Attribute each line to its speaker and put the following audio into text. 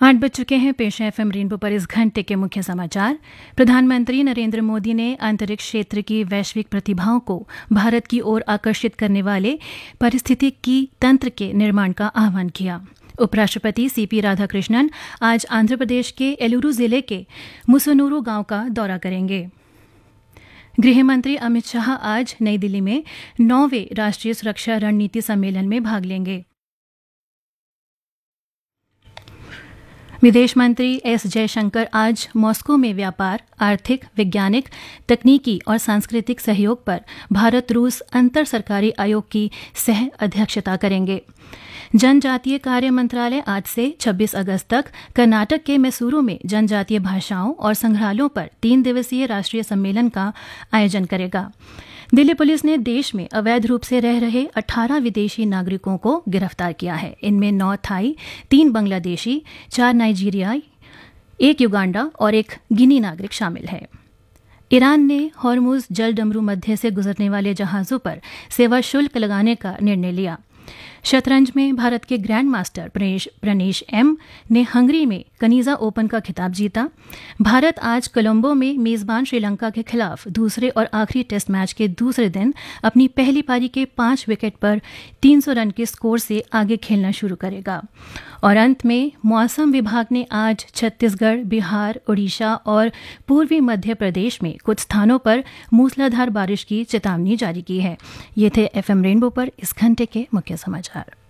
Speaker 1: 8 बज चुके हैं। पेश है एफएम रेनबो पर इस घंटे के मुख्य समाचार। प्रधानमंत्री नरेंद्र मोदी ने अंतरिक्ष क्षेत्र की वैश्विक प्रतिभाओं को भारत की ओर आकर्षित करने वाले पारिस्थितिकी तंत्र के निर्माण का आह्वान किया। उपराष्ट्रपति सीपी राधाकृष्णन आज आंध्र प्रदेश के एलुरु जिले के मुसनूरू गांव का दौरा करेंगे। गृह मंत्री अमित शाह आज नई दिल्ली में 9वें राष्ट्रीय सुरक्षा रणनीति सम्मेलन में भाग लेंगे। विदेश मंत्री एस जयशंकर आज मॉस्को में व्यापार, आर्थिक, वैज्ञानिक, तकनीकी और सांस्कृतिक सहयोग पर भारत रूस अंतर सरकारी आयोग की सह अध्यक्षता करेंगे। जनजातीय कार्य मंत्रालय आज से 26 अगस्त तक कर्नाटक के मैसूरू में जनजातीय भाषाओं और संग्रहालयों पर 3 दिवसीय राष्ट्रीय सम्मेलन का आयोजन करेगा। दिल्ली पुलिस ने देश में अवैध रूप से रह रहे 18 विदेशी नागरिकों को गिरफ्तार किया है। इनमें 9 थाई, 3 बांग्लादेशी, 4 नाइजीरियाई, 1 युगांडा और 1 गिनी नागरिक शामिल है। ईरान ने हॉर्मुज जल डमरू मध्य से गुजरने वाले जहाजों पर सेवा शुल्क लगाने का निर्णय लिया। शतरंज में भारत के ग्रैंड मास्टर प्रनेश एम ने हंगरी में कनीजा ओपन का खिताब जीता। भारत आज कोलंबो में मेजबान श्रीलंका के खिलाफ दूसरे और आखिरी टेस्ट मैच के दूसरे दिन अपनी पहली पारी के 5 विकेट पर 300 रन के स्कोर से आगे खेलना शुरू करेगा। और अंत में मौसम विभाग ने आज छत्तीसगढ़, बिहार, उड़ीसा और पूर्वी मध्य प्रदेश में कुछ स्थानों पर मूसलाधार बारिश की चेतावनी जारी की है। ये थे एफएम रेनबो पर इस घंटे के मुख्य समाचार।